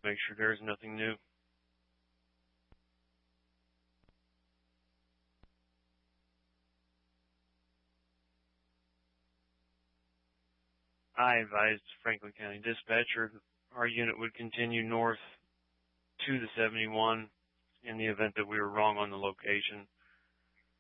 make sure there is nothing new. I advised Franklin County Dispatcher our unit would continue north to the 71 in the event that we were wrong on the location.